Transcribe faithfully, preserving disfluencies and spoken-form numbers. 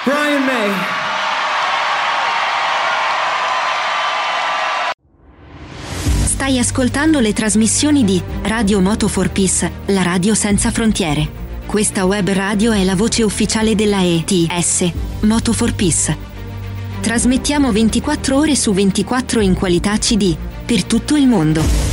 Brian May. Stai ascoltando le trasmissioni di Radio Moto for Peace, la radio senza frontiere. Questa web radio è la voce ufficiale della E T S, Moto for Peace. Trasmettiamo ventiquattro ore su ventiquattro in qualità C D, per tutto il mondo.